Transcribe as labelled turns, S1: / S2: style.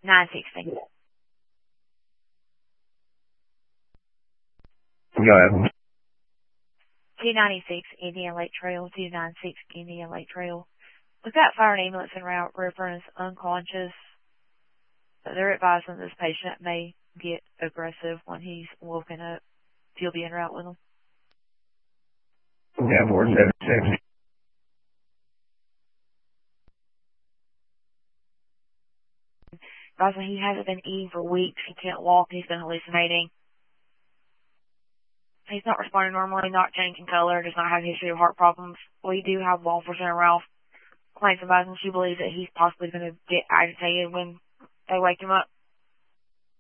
S1: 960.
S2: Go ahead.
S1: 296 Indian Lake Trail, 296 Indian Lake Trail. We've got fire and ambulance en route. Reference unconscious. They're advising this patient may get aggressive when he's woken up. You'll be en route with him.
S2: Yeah, 476.
S1: Advising he hasn't been eating for weeks. He can't walk. He's been hallucinating. He's not responding normally, not changing color, does not have a history of heart problems. We do have law enforcement Ralph. Client's advising she believes that he's possibly going to get agitated when they wake him up.